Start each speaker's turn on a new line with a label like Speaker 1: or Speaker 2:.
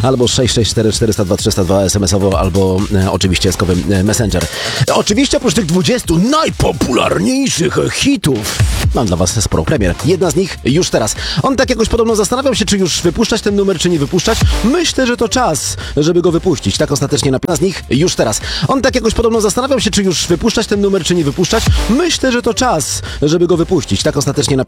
Speaker 1: albo 664 402 302 SMS-owo, albo oczywiście skowy Messenger. Oczywiście oprócz tych 20 najpopularniejszych hitów mam dla was sporo premier. Jedna z nich już teraz. On tak jakoś podobno zastanawiał się, czy już wypuszczać ten numer, czy nie wypuszczać. Myślę, że to czas, żeby go wypuścić. Tak ostatecznie na z nich już teraz. On tak jakoś podobno zastanawiał się, czy już wypuszczać ten numer, czy nie wypuszczać. Myślę, że to czas, żeby go wypuścić. Tak ostatecznie na